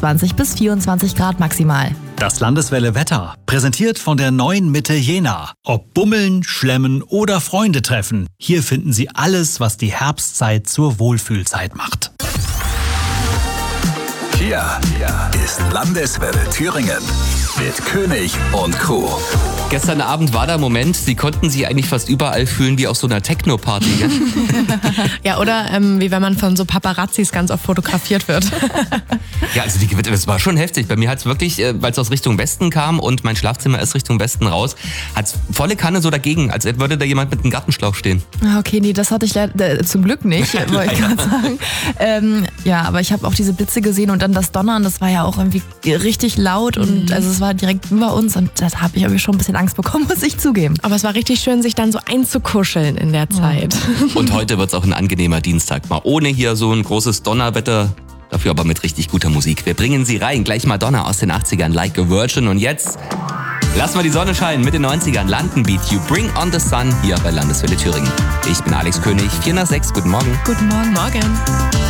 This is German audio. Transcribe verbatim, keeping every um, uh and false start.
zwanzig bis vierundzwanzig Grad maximal. Das Landeswelle Wetter, präsentiert von der neuen Mitte Jena. Ob Bummeln, Schlemmen oder Freunde treffen, hier finden Sie alles, was die Herbstzeit zur Wohlfühlzeit macht. Hier, hier ist Landeswelle Thüringen mit König und Crew. Gestern Abend war der Moment, Sie konnten sich eigentlich fast überall fühlen wie auf so einer Techno-Party. Gell? Ja, oder ähm, wie wenn man von so Paparazzis ganz oft fotografiert wird. Ja, also die Gewitter, das war schon heftig. Bei mir hat es wirklich, äh, weil es aus Richtung Westen kam und mein Schlafzimmer ist Richtung Westen raus, hat es volle Kanne so dagegen, als würde da jemand mit einem Gartenschlauch stehen. Okay, nee, das hatte ich leider, äh, zum Glück nicht, wollte ich gerade sagen. Ähm, ja, aber ich habe auch diese Blitze gesehen und dann das Donnern, das war ja auch irgendwie richtig laut und Mhm. also es war direkt über uns und da habe ich irgendwie schon ein bisschen Angst bekommen, muss ich zugeben. Aber es war richtig schön, sich dann so einzukuscheln in der Zeit. Und heute wird es auch ein angenehmer Dienstag. Mal ohne hier so ein großes Donnerwetter, dafür aber mit richtig guter Musik. Wir bringen Sie rein. Gleich Madonna aus den achtzigern, Like a Virgin. Und jetzt lassen wir die Sonne scheinen mit den neunzigern. London Beat You, Bring on the Sun hier bei Landeswelle Thüringen. Ich bin Alex König, vier nach sechs. Guten Morgen. Guten Morgen. Morgen.